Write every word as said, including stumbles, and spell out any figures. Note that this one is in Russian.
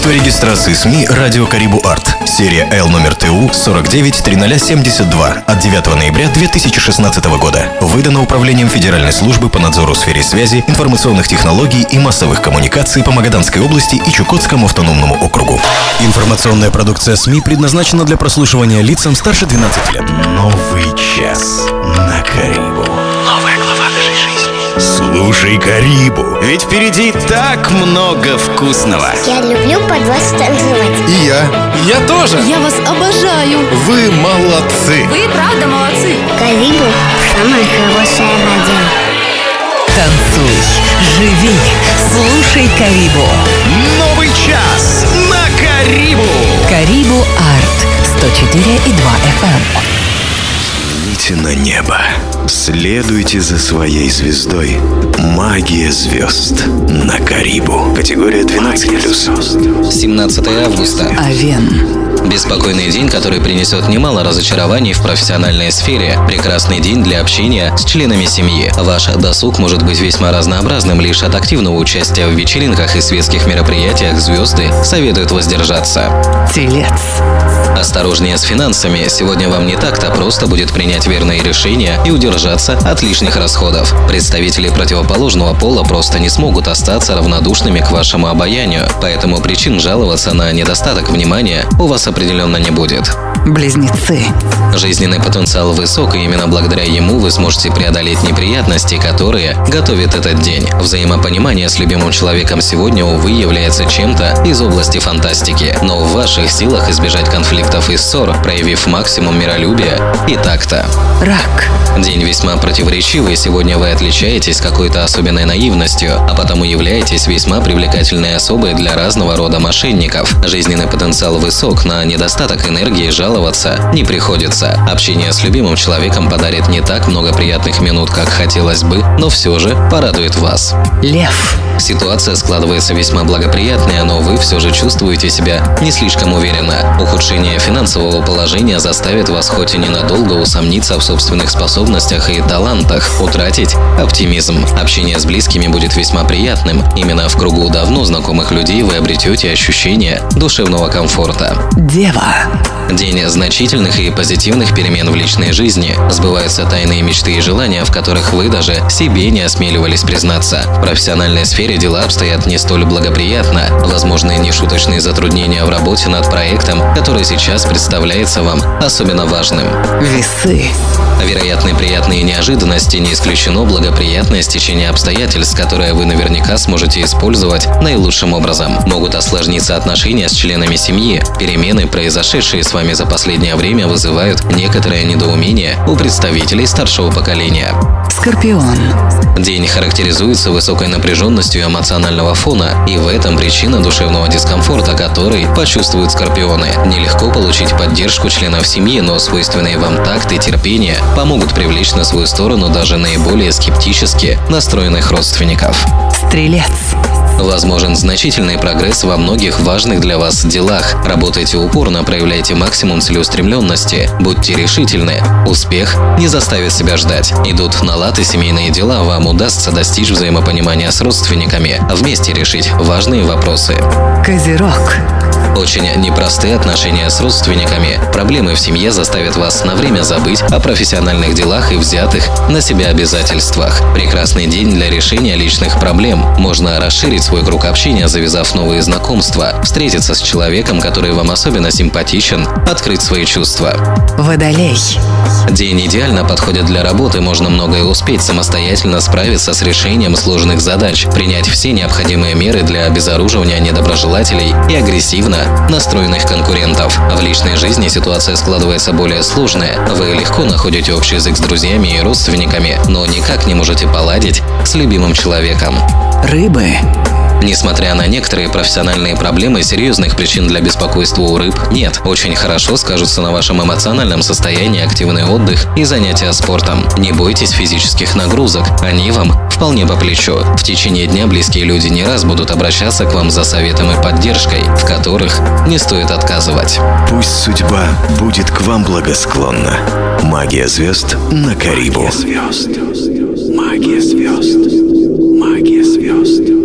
Свидетельство регистрации СМИ «Радио Карибу Арт». Серия Л номер Т У сорок девять триста семьдесят два от девятого ноября две тысячи шестнадцатого года. Выдано Управлением Федеральной службы по надзору в сфере связи, информационных технологий и массовых коммуникаций по Магаданской области и Чукотскому автономному округу. Информационная продукция СМИ предназначена для прослушивания лицам старше двенадцати лет. Новый час на Карибу. Новая глава нашей жизни. Слушай Карибу, ведь впереди так много вкусного. Я люблю под вас танцевать. И я. Я тоже. Я вас обожаю. Вы молодцы. Вы правда молодцы. Карибу – самая хорошая радио. Танцуй, живи, слушай Карибу. Новый час на Карибу. Карибу Арт сто четыре и два эф эм. Взгляните на небо. Следуйте за своей звездой. Магия звезд на Карибу. Категория двенадцать плюс. семнадцатого августа. Овен. Беспокойный день, который принесет немало разочарований в профессиональной сфере. Прекрасный день для общения с членами семьи. Ваш досуг может быть весьма разнообразным. Лишь от активного участия в вечеринках и светских мероприятиях звезды советуют воздержаться. Телец. Осторожнее с финансами. Сегодня вам не так-то просто будет принять верные решения и удержаться от лишних расходов. Представители противоположного пола просто не смогут остаться равнодушными к вашему обаянию, поэтому причин жаловаться на недостаток внимания у вас определенно не будет. Близнецы. Жизненный потенциал высок, и именно благодаря ему вы сможете преодолеть неприятности, которые готовит этот день. Взаимопонимание с любимым человеком сегодня, увы, является чем-то из области фантастики, но в ваших силах избежать конфликтов и ссор, проявив максимум миролюбия и такта. Рак. День весьма противоречивый, сегодня вы отличаетесь какой-то особенной наивностью, а потому являетесь весьма привлекательной особой для разного рода мошенников. Жизненный потенциал высок, на недостаток энергии жаловаться не приходится. Общение с любимым человеком подарит не так много приятных минут, как хотелось бы, но все же порадует вас. Лев. Ситуация складывается весьма благоприятная, но вы все же чувствуете себя не слишком уверенно. Ухудшение финансового положения заставит вас хоть и ненадолго усомниться в собственных способностях и талантах, утратить оптимизм. Общение с близкими будет весьма приятным. Именно в кругу давно знакомых людей вы обретете ощущение душевного комфорта. Дева. День значительных и позитивных перемен в личной жизни. Сбываются тайные мечты и желания, в которых вы даже себе не осмеливались признаться. В профессиональной сфере дела обстоят не столь благоприятно. Возможны нешуточные затруднения в работе над проектом, который сейчас представляется вам особенно важным. Весы. Вероятны приятные неожиданности, не исключено благоприятное стечение обстоятельств, которые вы наверняка сможете использовать наилучшим образом. Могут осложниться отношения с членами семьи. Перемены, произошедшие с вами за последнее время, вызывают некоторое недоумение у представителей старшего поколения. Скорпион. День характеризуется высокой напряженностью эмоционального фона, и в этом причина душевного дискомфорта, который почувствуют скорпионы. Нелегко получить поддержку членов семьи, но свойственные вам такт и терпение помогут привлечь на свою сторону даже наиболее скептически настроенных родственников. Стрелец. Возможен значительный прогресс во многих важных для вас делах. Работайте упорно, проявляйте максимум целеустремленности, будьте решительны. Успех не заставит себя ждать. Идут на лад и семейные дела, вам удастся достичь взаимопонимания с родственниками, вместе решить важные вопросы. Козерог. Очень непростые отношения с родственниками. Проблемы в семье заставят вас на время забыть о профессиональных делах и взятых на себя обязательствах. Прекрасный день для решения личных проблем. Можно расширить свой круг общения, завязав новые знакомства, встретиться с человеком, который вам особенно симпатичен, открыть свои чувства. Водолей. День идеально подходит для работы, можно многое успеть, самостоятельно справиться с решением сложных задач, принять все необходимые меры для обезоруживания недоброжелателей и агрессивно настроенных конкурентов. В личной жизни ситуация складывается более сложная. Вы легко находите общий язык с друзьями и родственниками, но никак не можете поладить с любимым человеком. Рыбы. Несмотря на некоторые профессиональные проблемы, серьезных причин для беспокойства у рыб нет. Очень хорошо скажутся на вашем эмоциональном состоянии активный отдых и занятия спортом. Не бойтесь физических нагрузок, они вам вполне по плечу. В течение дня близкие люди не раз будут обращаться к вам за советом и поддержкой, в которых не стоит отказывать. Пусть судьба будет к вам благосклонна. Магия звезд на Карибу. Магия звезд. Магия звезд. Магия звезд.